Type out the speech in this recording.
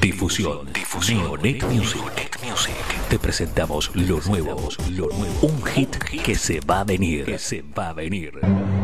Difusión. Neonet Music. Te presentamos lo nuevo. Un hit que se va a venir.